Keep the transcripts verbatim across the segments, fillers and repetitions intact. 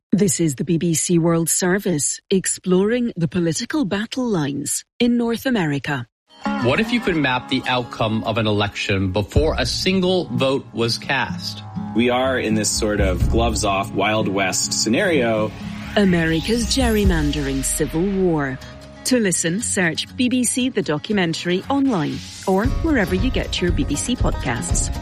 This is the B B C World Service, exploring the political battle lines in North America. What if you could map the outcome of an election before a single vote was cast? We are in this sort of gloves-off Wild West scenario. America's gerrymandering civil war. To listen, search B B C The Documentary online or wherever you get your B B C podcasts.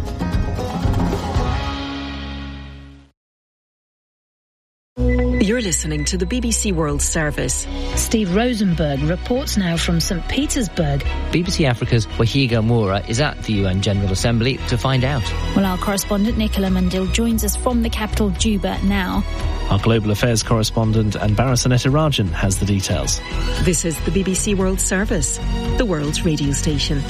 You're listening to the B B C World Service. Steve Rosenberg reports now from Saint Petersburg. B B C Africa's Wahiga Moura is at the U N General Assembly to find out. Well, our correspondent Nicola Mundil joins us from the capital, Juba, now. Our global affairs correspondent Anbara Sanetirajan has the details. This is the B B C World Service, the world's radio station.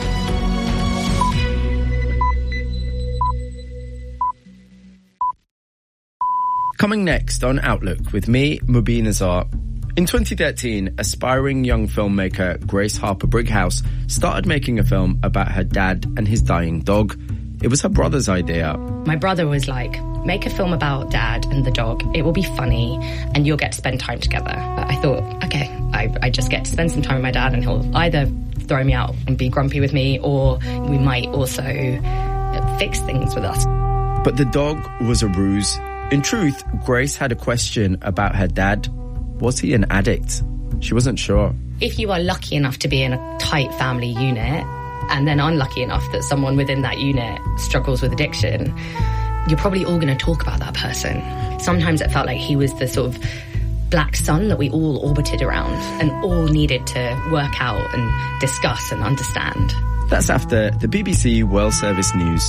Coming next on Outlook with me, Mubin Azar. In twenty thirteen, aspiring young filmmaker Grace Harper Brighouse started making a film about her dad and his dying dog. It was her brother's idea. My brother was like, make a film about dad and the dog. It will be funny and you'll get to spend time together. I thought, okay, I, I just get to spend some time with my dad and he'll either throw me out and be grumpy with me or we might also fix things with us. But the dog was a ruse. In truth, Grace had a question about her dad. Was he an addict? She wasn't sure. If you are lucky enough to be in a tight family unit and then unlucky enough that someone within that unit struggles with addiction, you're probably all going to talk about that person. Sometimes it felt like he was the sort of black sun that we all orbited around and all needed to work out and discuss and understand. That's after the B B C World Service News.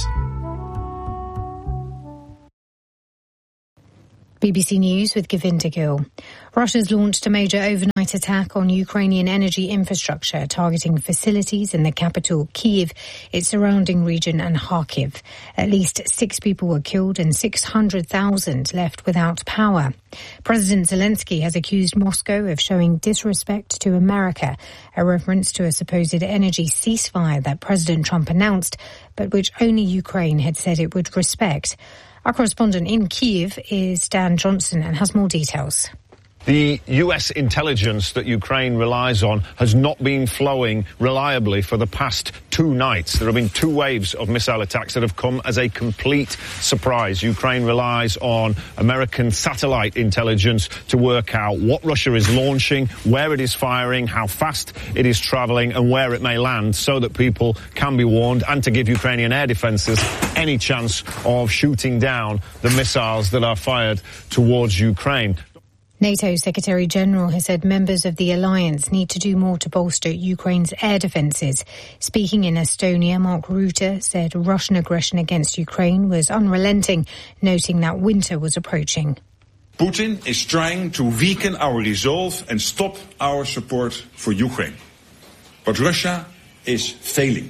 B B C News with Govinda Gill. Russia's launched a major overnight attack on Ukrainian energy infrastructure, targeting facilities in the capital, Kyiv, its surrounding region and Kharkiv. At least six people were killed and six hundred thousand left without power. President Zelensky has accused Moscow of showing disrespect to America, a reference to a supposed energy ceasefire that President Trump announced, but which only Ukraine had said it would respect. Our correspondent in Kyiv is Dan Johnson and has more details. The U S intelligence that Ukraine relies on has not been flowing reliably for the past two nights. There have been two waves of missile attacks that have come as a complete surprise. Ukraine relies on American satellite intelligence to work out what Russia is launching, where it is firing, how fast it is travelling and where it may land so that people can be warned and to give Ukrainian air defences any chance of shooting down the missiles that are fired towards Ukraine. NATO Secretary-General has said members of the alliance need to do more to bolster Ukraine's air defences. Speaking in Estonia, Mark Rutte said Russian aggression against Ukraine was unrelenting, noting that winter was approaching. Putin is trying to weaken our resolve and stop our support for Ukraine. But Russia is failing.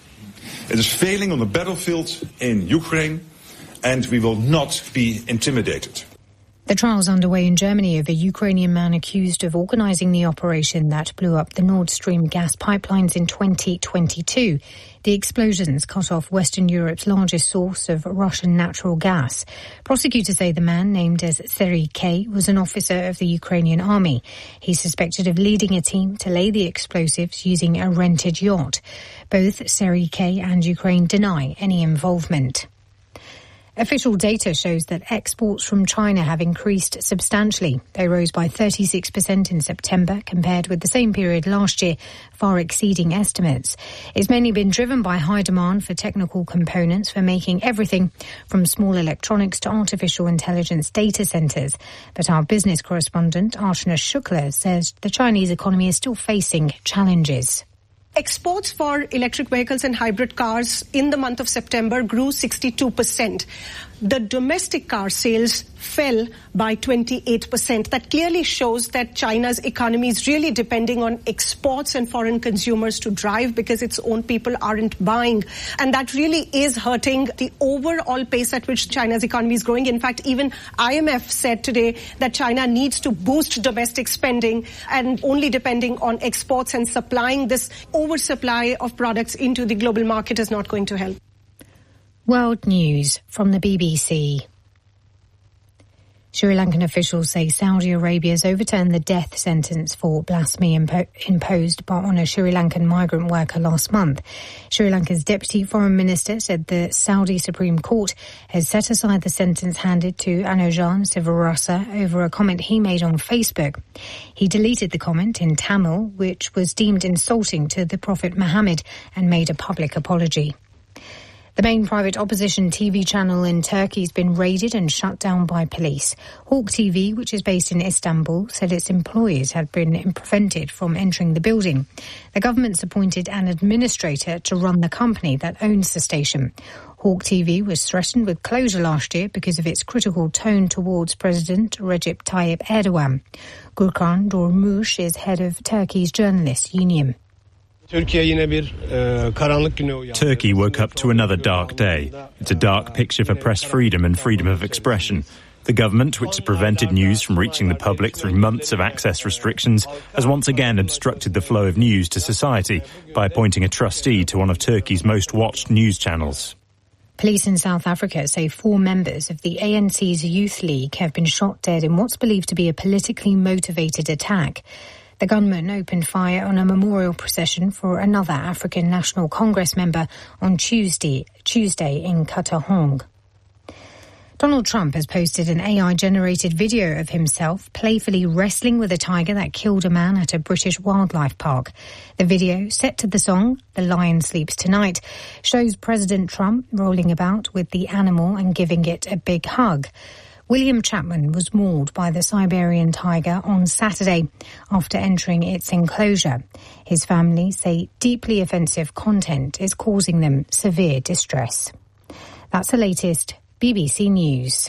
It is failing on the battlefield in Ukraine, and we will not be intimidated. The trial's underway in Germany of a Ukrainian man accused of organising the operation that blew up the Nord Stream gas pipelines in twenty twenty-two. The explosions cut off Western Europe's largest source of Russian natural gas. Prosecutors say the man, named as Serhiy K., was an officer of the Ukrainian army. He's suspected of leading a team to lay the explosives using a rented yacht. Both Serhiy K. and Ukraine deny any involvement. Official data shows that exports from China have increased substantially. They rose by thirty-six percent in September compared with the same period last year, far exceeding estimates. It's mainly been driven by high demand for technical components for making everything from small electronics to artificial intelligence data centres. But our business correspondent, Archana Shukla, says the Chinese economy is still facing challenges. Exports for electric vehicles and hybrid cars in the month of September grew sixty-two percent. The domestic car sales fell by twenty-eight percent. That clearly shows that China's economy is really depending on exports and foreign consumers to drive because its own people aren't buying. And that really is hurting the overall pace at which China's economy is growing. In fact, even I M F said today that China needs to boost domestic spending and only depending on exports and supplying this oversupply of products into the global market is not going to help. World News from the B B C. Sri Lankan officials say Saudi Arabia has overturned the death sentence for blasphemy impo- imposed on a Sri Lankan migrant worker last month. Sri Lanka's Deputy Foreign Minister said the Saudi Supreme Court has set aside the sentence handed to Anujan Sivarasa over a comment he made on Facebook. He deleted the comment in Tamil, which was deemed insulting to the Prophet Muhammad, and made a public apology. The main private opposition T V channel in Turkey has been raided and shut down by police. Hawk T V, which is based in Istanbul, said its employees had been prevented from entering the building. The government's appointed an administrator to run the company that owns the station. Hawk T V was threatened with closure last year because of its critical tone towards President Recep Tayyip Erdogan. Gurkan Durmuş is head of Turkey's journalists union. Turkey woke up to another dark day. It's a dark picture for press freedom and freedom of expression. The government, which has prevented news from reaching the public through months of access restrictions, has once again obstructed the flow of news to society by appointing a trustee to one of Turkey's most watched news channels. Police in South Africa say four members of the A N C's Youth League have been shot dead in what's believed to be a politically motivated attack. The gunman opened fire on a memorial procession for another African National Congress member on Tuesday, Tuesday in Katahong. Donald Trump has posted an A I-generated video of himself playfully wrestling with a tiger that killed a man at a British wildlife park. The video, set to the song The Lion Sleeps Tonight, shows President Trump rolling about with the animal and giving it a big hug. William Chapman was mauled by the Siberian tiger on Saturday after entering its enclosure. His family say deeply offensive content is causing them severe distress. That's the latest B B C News.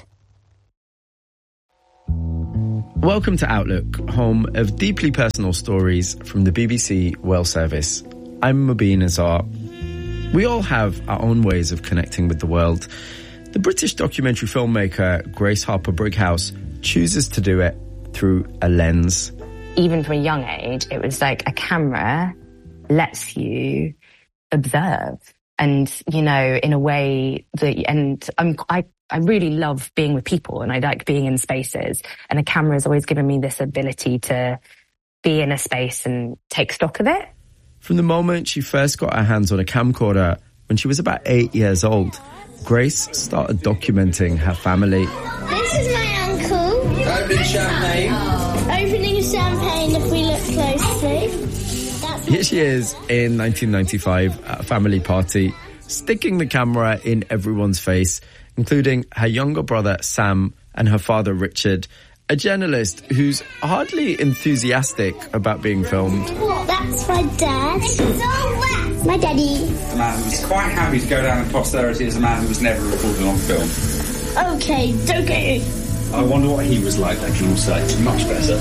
Welcome to Outlook, home of deeply personal stories from the B B C World Service. I'm Mubin Azar. We all have our own ways of connecting with the world. The British documentary filmmaker Grace Harper Brighouse chooses to do it through a lens. Even from a young age, it was like a camera lets you observe. And, you know, in a way that, and I'm, I, I really love being with people and I like being in spaces. And a camera has always given me this ability to be in a space and take stock of it. From the moment she first got her hands on a camcorder when she was about eight years old, Grace started documenting her family. This is my uncle. Opening champagne. Opening champagne if we look closely. That's Here she is in nineteen ninety-five at a family party, sticking the camera in everyone's face, including her younger brother Sam and her father Richard, a journalist who's hardly enthusiastic about being filmed. That's my dad. My daddy. A man who was quite happy to go down in posterity as a man who was never recorded on film. Okay, okay. I wonder what he was like, I can say. It's much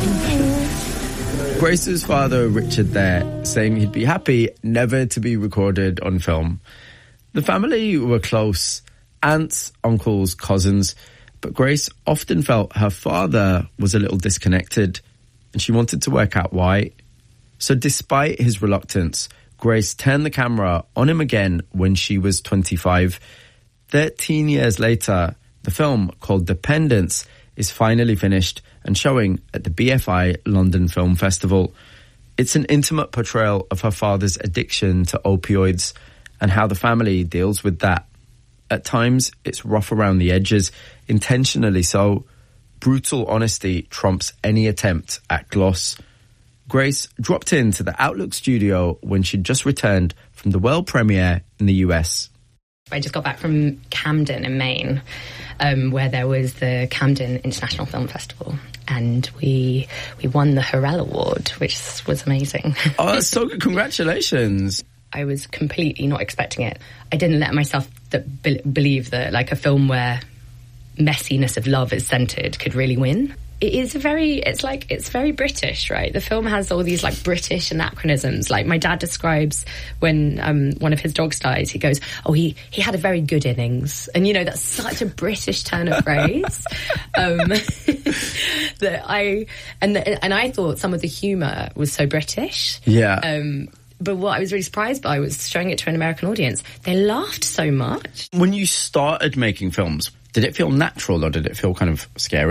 better. Grace's father, Richard, there, saying he'd be happy never to be recorded on film. The family were close, aunts, uncles, cousins, but Grace often felt her father was a little disconnected, and she wanted to work out why. So despite his reluctance, Grace turned the camera on him again when she was twenty-five. Thirteen years later, the film, called Dependence, is finally finished and showing at the B F I London Film Festival. It's an intimate portrayal of her father's addiction to opioids and how the family deals with that. At times, it's rough around the edges, intentionally so. Brutal honesty trumps any attempt at gloss. Grace dropped into the Outlook studio when she'd just returned from the world premiere in the U S. I just got back from Camden in Maine, um, where there was the Camden International Film Festival. And we we won the Hurrell Award, which was amazing. Oh, that's so good. Congratulations. I was completely not expecting it. I didn't let myself that be- believe that like a film where messiness of love is centred could really win. It is very, it's like, it's very British, right? The film has all these like British anachronisms. Like my dad describes when um, one of his dogs dies, he goes, oh, he, he had a very good innings. And you know, that's such a British turn of phrase. um, that I, and, the, and I thought some of the humour was so British. Yeah. Um, but what I was really surprised by was showing it to an American audience. They laughed so much. When you started making films, did it feel natural or did it feel kind of scary?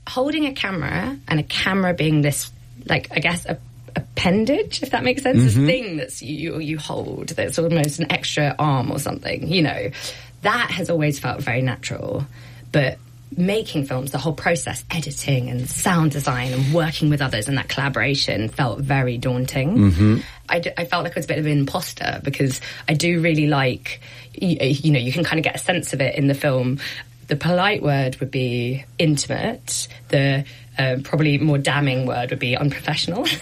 holding a camera and a camera being this, like, I guess, a appendage, if that makes sense, mm-hmm. this thing that's you you hold that's almost an extra arm or something, you know, that has always felt very natural. But making films, the whole process, editing and sound design and working with others and that collaboration felt very daunting. Mm-hmm. I, d- I felt like I was a bit of an imposter because I do really like, you, you know, you can kind of get a sense of it in the film. The polite word would be intimate. The uh, probably more damning word would be unprofessional with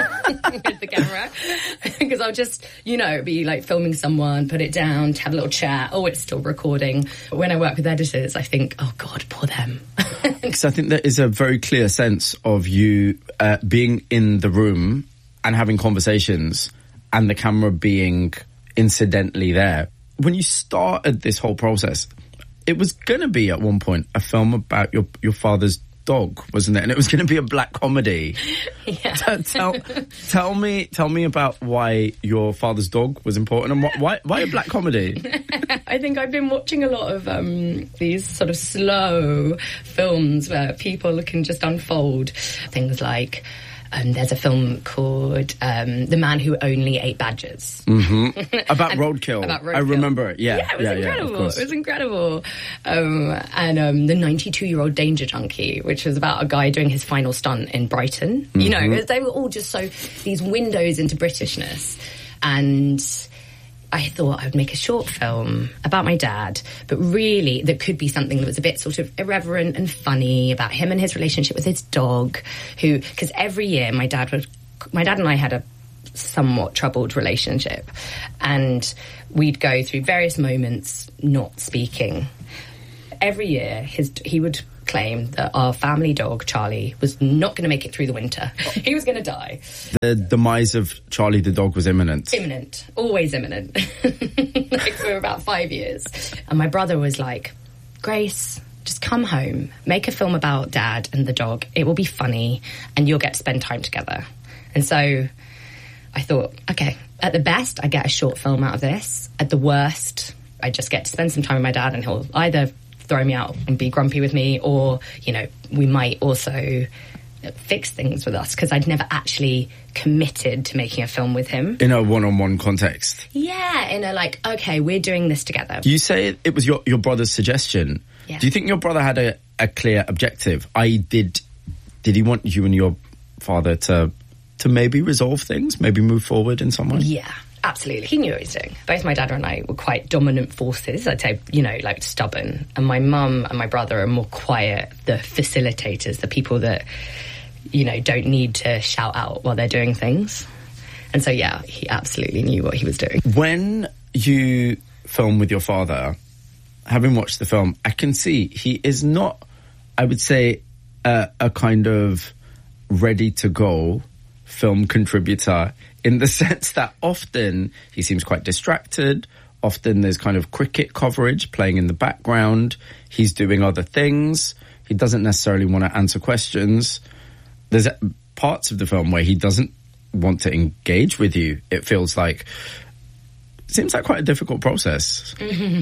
the camera. Because I'll just, you know, be like filming someone, put it down, have a little chat. Oh, it's still recording. When I work with editors, I think, oh, God, poor them. Because I think there is a very clear sense of you uh, being in the room and having conversations and the camera being incidentally there. When you started this whole process, it was going to be at one point a film about your your father's dog, wasn't it? And it was going to be a black comedy. Yeah. T- tell, tell me, tell me about why your father's dog was important and wh- why why a black comedy. I think I've been watching a lot of um, these sort of slow films where people can just unfold things like. Um, there's a film called um, The Man Who Only Ate Badgers. Mm-hmm. About roadkill. About roadkill. I remember it, yeah. Yeah, it was yeah, incredible. Yeah, it was incredible. Um, and um, The ninety-two-Year-Old Danger Junkie, which was about a guy doing his final stunt in Brighton. Mm-hmm. You know, they were all just so, these windows into Britishness. And I thought I would make a short film about my dad, but really that could be something that was a bit sort of irreverent and funny about him and his relationship with his dog, who, because every year my dad would, my dad and I had a somewhat troubled relationship, and we'd go through various moments not speaking. Every year his, he would claim that our family dog, Charlie, was not going to make it through the winter. He was going to die. The demise of Charlie the dog was imminent. Imminent. Always imminent. Like for about five years. And my brother was like, Grace, just come home, make a film about Dad and the dog. It will be funny and you'll get to spend time together. And so I thought, okay, at the best, I get a short film out of this. At the worst, I just get to spend some time with my dad and he'll either throw me out and be grumpy with me, or, you know, we might also fix things with us, because I'd never actually committed to making a film with him. In a one-on-one context? Yeah, in a like, okay, we're doing this together. You say it, it was your, your brother's suggestion. Yeah. Do you think your brother had a, a clear objective? I did. Did he want you and your father to to maybe resolve things, maybe move forward in some way? Yeah. Absolutely. He knew what he was doing. Both my dad and I were quite dominant forces. I'd say, you know, like stubborn. And my mum and my brother are more quiet, the facilitators, the people that, you know, don't need to shout out while they're doing things. And so, yeah, he absolutely knew what he was doing. When you film with your father, having watched the film, I can see he is not, I would say, a, a kind of ready-to-go film contributor, in the sense that often he seems quite distracted. Often there's kind of cricket coverage playing in the background. He's doing other things. He doesn't necessarily want to answer questions. There's parts of the film where he doesn't want to engage with you. It feels like, it seems like quite a difficult process.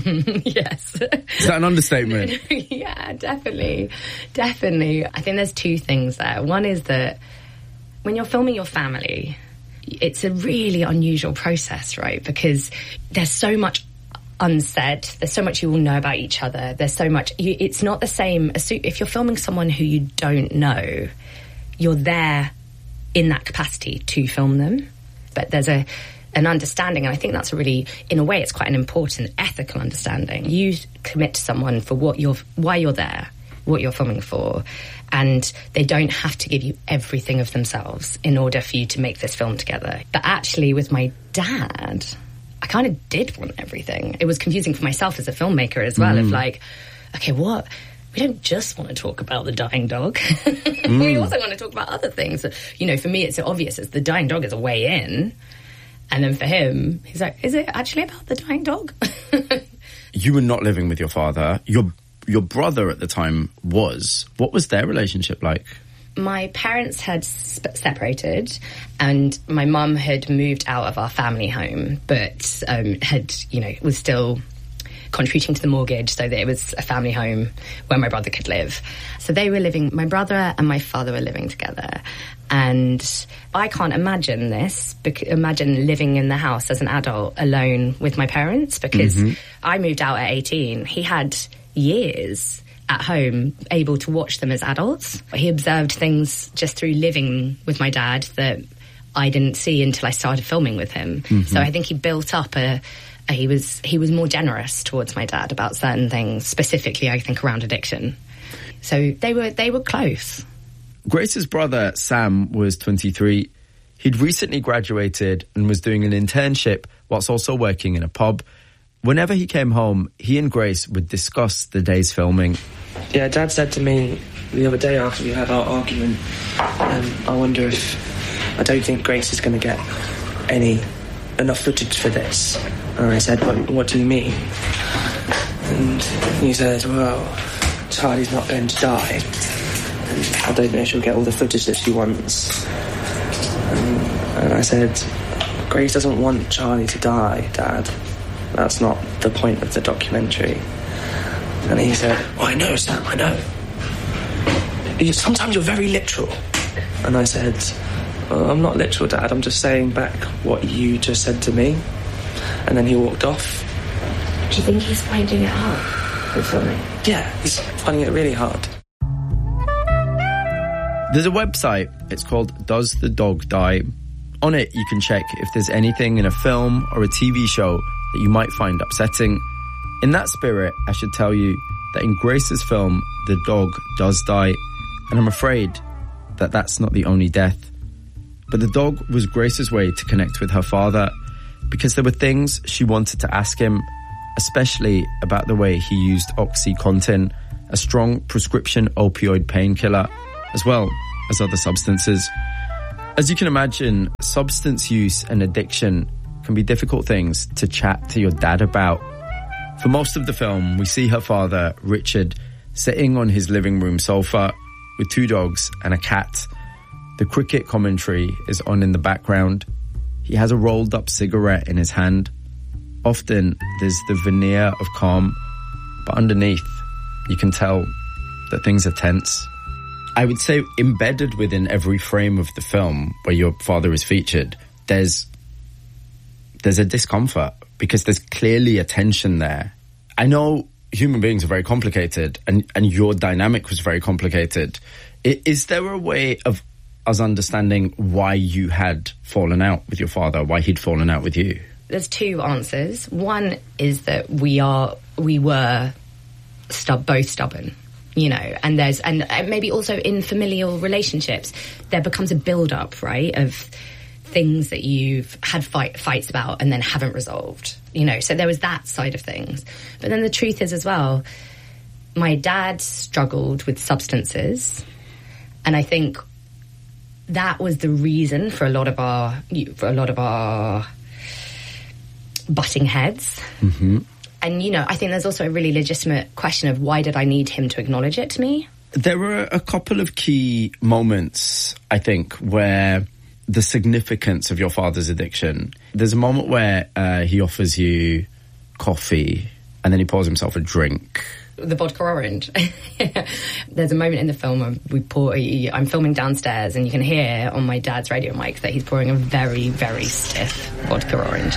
Yes. Is that an understatement? Yeah, definitely. Definitely. I think there's two things there. One is that when you're filming your family, it's a really unusual process, right? Because there's so much unsaid. There's so much you all know about each other. There's so much. You, it's not the same as if you're filming someone who you don't know. You're there in that capacity to film them, but there's a an understanding, and I think that's a really, in a way, it's quite an important ethical understanding. You commit to someone for what you're, why you're there, what you're filming for, and they don't have to give you everything of themselves in order for you to make this film together. But actually, with my dad, I kind of did want everything. It was confusing for myself as a filmmaker as well, mm. of like, okay, what? We don't just want to talk about the dying dog. mm. We also want to talk about other things. You know, for me, it's so obvious as the dying dog is a way in. And then for him, he's like, is it actually about the dying dog? You were not living with your father. Your your brother at the time was. What was their relationship like? My parents had sp- separated, and my mum had moved out of our family home, but um, had, you know, was still contributing to the mortgage so that it was a family home where my brother could live. So they were living, my brother and my father were living together. And I can't imagine this, imagine living in the house as an adult alone with my parents, because mm-hmm. I moved out at eighteen. He had years at home able to watch them as adults. He observed things just through living with my dad that I didn't see until I started filming with him. Mm-hmm. So I think he built up a, a he was he was more generous towards my dad about certain things, specifically I think around addiction. So they were they were close. Grace's brother Sam was twenty-three. He'd recently graduated and was doing an internship whilst also working in a pub. Whenever he came home, he and Grace would discuss the day's filming. Yeah, Dad said to me the other day after we had our argument, um, I wonder if I don't think Grace is going to get any enough footage for this. And I said, what, what do you mean? And he said, well, Charlie's not going to die. And I don't know if she'll get all the footage that she wants. And, and I said, Grace doesn't want Charlie to die, Dad. That's not the point of the documentary. And he said, oh, I know, Sam, I know. You, sometimes you're very literal. And I said, well, I'm not literal, Dad. I'm just saying back what you just said to me. And then he walked off. Do you think he's finding it hard with filming? Yeah, he's finding it really hard. There's a website. It's called Does the Dog Die? On it, you can check if there's anything in a film or a T V show that you might find upsetting. In that spirit, I should tell you that in Grace's film, the dog does die, and I'm afraid that that's not the only death. But the dog was Grace's way to connect with her father, because there were things she wanted to ask him, especially about the way he used OxyContin, a strong prescription opioid painkiller, as well as other substances. As you can imagine, substance use and addiction can be difficult things to chat to your dad about. For most of the film, we see her father, Richard, sitting on his living room sofa with two dogs and a cat. The cricket commentary is on in the background. He has a rolled up cigarette in his hand. Often there's the veneer of calm, but underneath you can tell that things are tense. I would say embedded within every frame of the film where your father is featured, there's there's a discomfort, because there's clearly a tension there. I know human beings are very complicated, and, and your dynamic was very complicated. I, is there a way of us understanding why you had fallen out with your father, why he'd fallen out with you? There's two answers. One is that we are, we were stub- both stubborn, you know, and there's, and maybe also in familial relationships, there becomes a build-up, right, of things that you've had fight, fights about and then haven't resolved, you know, so there was that side of things. But then the truth is as well, my dad struggled with substances, and I think that was the reason for a lot of our, for a lot of our butting heads. Mm-hmm. And, you know, I think there's also a really legitimate question of why did I need him to acknowledge it to me? There were a couple of key moments, I think, where the significance of your father's addiction. There's a moment where uh, he offers you coffee and then he pours himself a drink. The vodka orange. There's a moment in the film where we pour, I'm filming downstairs and you can hear on my dad's radio mic that he's pouring a very, very stiff vodka orange.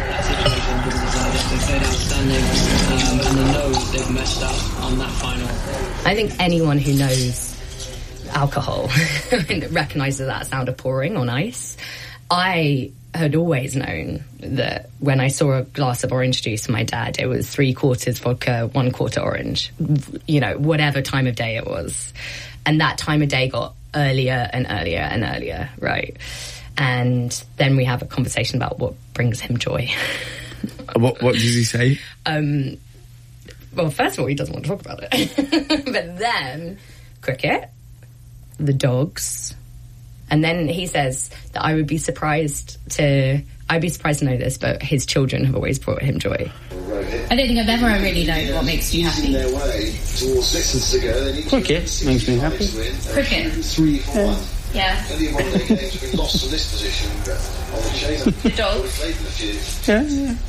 I think anyone who knows alcohol recognises that sound of pouring on ice. I had always known that when I saw a glass of orange juice for my dad, it was three quarters vodka, one quarter orange, you know, whatever time of day it was. And that time of day got earlier and earlier and earlier, right? And then we have a conversation about what brings him joy. What, what does he say? Um, well, first of all, he doesn't want to talk about it. But then, cricket, the dogs, and then he says that I would be surprised to, I'd be surprised to know this, but his children have always brought him joy. I don't think I've ever really known what makes you happy. Cricket makes me happy. Cricket? Yeah. Yeah. Only one day games have been lost from this position on the chain. The dogs. Yeah,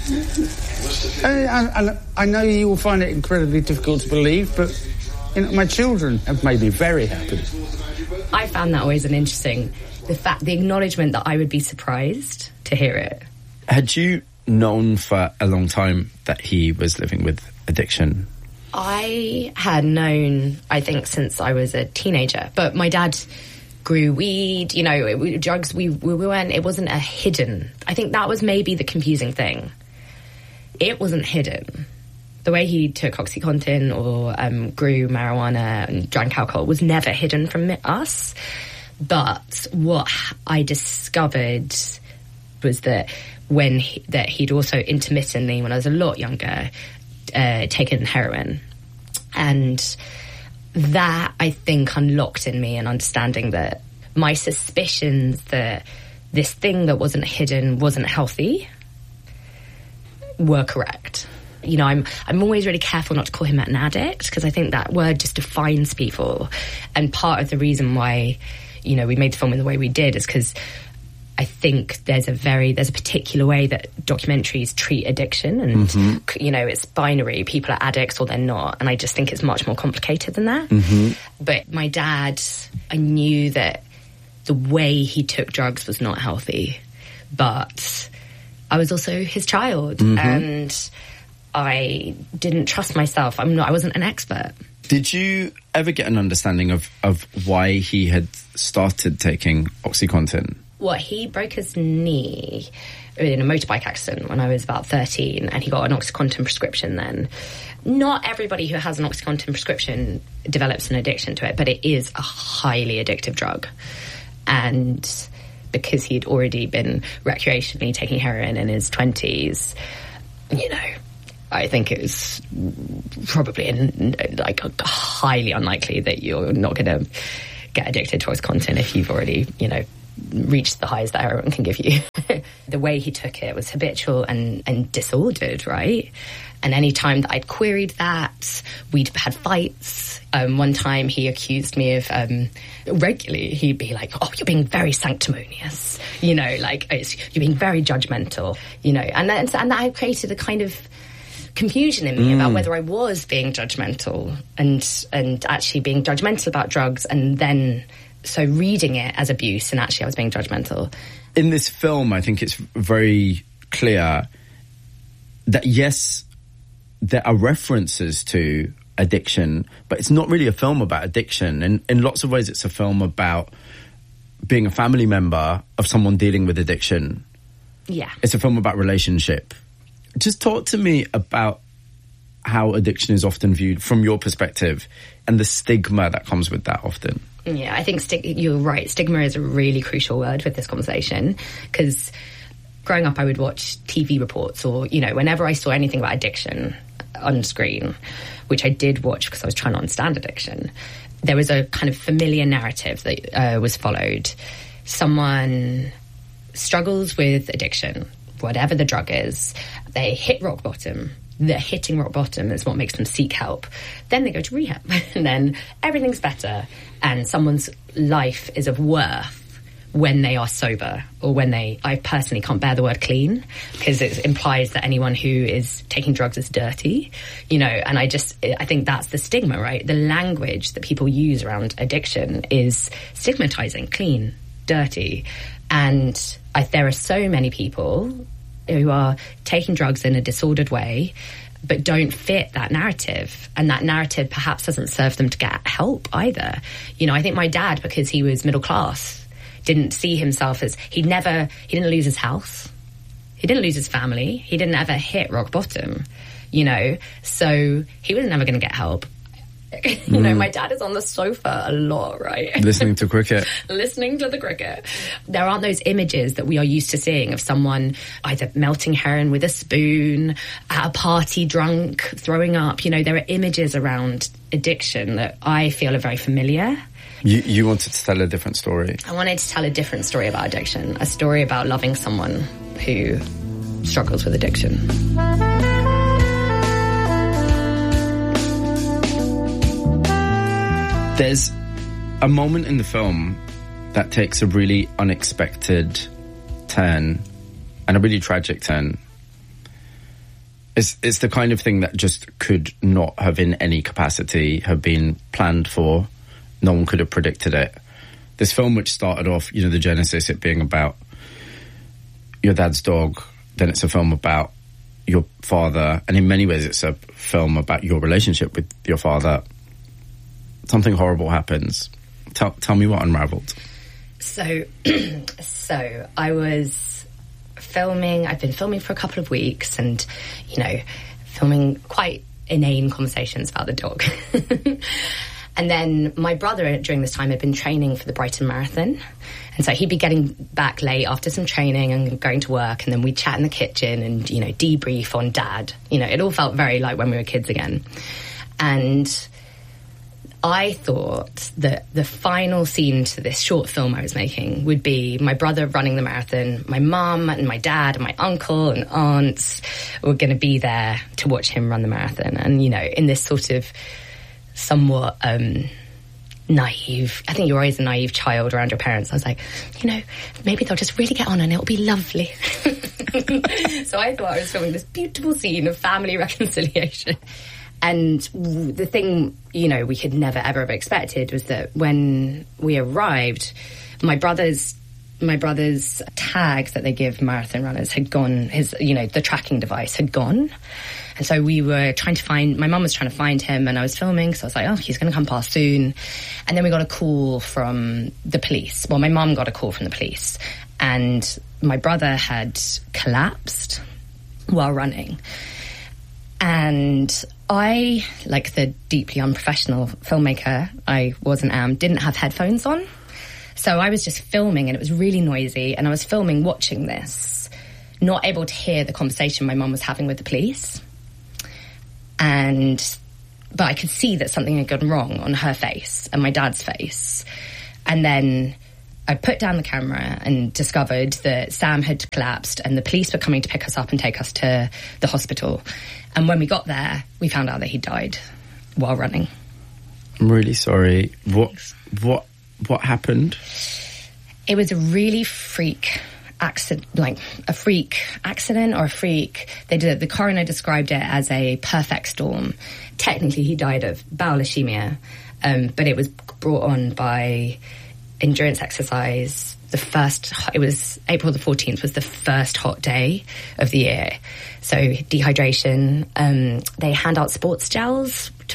yeah. And, and I know you will find it incredibly difficult to believe, but you know, my children have made me very happy. I found that always an interesting, the fact, the acknowledgement that I would be surprised to hear it. Had you known for a long time that he was living with addiction? I had known, I think, since I was a teenager, but my dad grew weed, you know, it, drugs, we, we weren't, it wasn't a hidden, I think that was maybe the confusing thing. It wasn't hidden. The way he took OxyContin or um, grew marijuana and drank alcohol was never hidden from us. But what I discovered was that when he, that he'd also intermittently, when I was a lot younger, uh, taken heroin. And that, I think, unlocked in me an understanding that my suspicions that this thing that wasn't hidden wasn't healthy were correct. You know, I'm I'm always really careful not to call him an addict, because I think that word just defines people. And part of the reason why, you know, we made the film in the way we did is because I think there's a very, there's a particular way that documentaries treat addiction, and, mm-hmm. you know, it's binary. People are addicts or they're not. And I just think it's much more complicated than that. Mm-hmm. But my dad, I knew that the way he took drugs was not healthy. But I was also his child. Mm-hmm. And I didn't trust myself. I'm not, I wasn't an expert. Did you ever get an understanding of, of why he had started taking OxyContin? Well, he broke his knee in a motorbike accident when I was about thirteen, and he got an OxyContin prescription then. Not everybody who has an OxyContin prescription develops an addiction to it, but it is a highly addictive drug. And because he'd already been recreationally taking heroin in his twenties, you know, I think it was probably in, like highly unlikely that you're not going to get addicted to OxyContin if you've already, you know, reached the highs that heroin can give you. The way he took it was habitual and, and disordered, right? And any time that I'd queried that, we'd had fights. Um, one time he accused me of, um, regularly, he'd be like, oh, you're being very sanctimonious. You know, like, it's, you're being very judgmental, you know. And, that, and that had created a kind of confusion in me mm. about whether I was being judgmental and and actually being judgmental about drugs, and then so reading it as abuse, and actually I was being judgmental. In this film, I think it's very clear that yes, there are references to addiction, but it's not really a film about addiction. And in lots of ways, it's a film about being a family member of someone dealing with addiction. Yeah. It's a film about relationship. Just talk to me about how addiction is often viewed from your perspective and the stigma that comes with that often. Yeah, I think sti- you're right. Stigma is a really crucial word with this conversation, because growing up I would watch T V reports, or, you know, whenever I saw anything about addiction on screen, which I did watch because I was trying to understand addiction, there was a kind of familiar narrative that uh, was followed. Someone struggles with addiction, whatever the drug is, they hit rock bottom. The hitting rock bottom is what makes them seek help. Then they go to rehab, and then everything's better, and someone's life is of worth when they are sober, or when they, I personally can't bear the word clean, because it implies that anyone who is taking drugs is dirty, you know, and I just, I think that's the stigma, right? The language that people use around addiction is stigmatizing, clean, dirty. And I, there are so many people who are taking drugs in a disordered way, but don't fit that narrative. And that narrative perhaps doesn't serve them to get help either. You know, I think my dad, because he was middle class, didn't see himself as, he never, he didn't lose his house. He didn't lose his family. He didn't ever hit rock bottom, you know, so he was never going to get help. You mm. know, my dad is on the sofa a lot, right? Listening to cricket. Listening to the cricket. There aren't those images that we are used to seeing of someone either melting heroin with a spoon, at a party drunk, throwing up. You know, there are images around addiction that I feel are very familiar. You, you wanted to tell a different story. I wanted to tell a different story about addiction, a story about loving someone who struggles with addiction. There's a moment in the film that takes a really unexpected turn and a really tragic turn. It's, it's the kind of thing that just could not have in any capacity have been planned for. No one could have predicted it. This film, which started off, you know, the genesis, it being about your dad's dog, then it's a film about your father, and in many ways it's a film about your relationship with your father. Something horrible happens. Tell, tell me what unraveled. So, so I was filming, I've been filming for a couple of weeks and, you know, filming quite inane conversations about the dog. And then my brother during this time had been training for the Brighton Marathon. And so he'd be getting back late after some training and going to work. And then we'd chat in the kitchen and, you know, debrief on Dad. You know, it all felt very like when we were kids again. And I thought that the final scene to this short film I was making would be my brother running the marathon, my mum and my dad and my uncle and aunts were going to be there to watch him run the marathon. And, you know, in this sort of somewhat um, naive, I think you're always a naive child around your parents. I was like, you know, maybe they'll just really get on and it'll be lovely. So I thought I was filming this beautiful scene of family reconciliation. And the thing, you know, we could never ever have expected was that when we arrived, my brother's my brother's tag that they give marathon runners had gone, his, you know, the tracking device had gone. And so we were trying to find, my mum was trying to find him and I was filming, so I was like, oh, he's going to come past soon. And then we got a call from the police. Well, my mum got a call from the police and my brother had collapsed while running. And I, like the deeply unprofessional filmmaker I was and am, didn't have headphones on. So I was just filming and it was really noisy and I was filming watching this, not able to hear the conversation my mum was having with the police. And, but I could see that something had gone wrong on her face and my dad's face. And then I put down the camera and discovered that Sam had collapsed and the police were coming to pick us up and take us to the hospital. And when we got there, we found out that he died while running. I'm really sorry. What, what, what happened? It was a really freak accident, like a freak accident or a freak. They did, the coroner described it as a perfect storm. Technically, he died of bowel ischemia, um, but it was brought on by endurance exercise. The first, it was April the fourteenth was the first hot day of the year. So dehydration, um, they hand out sports gels to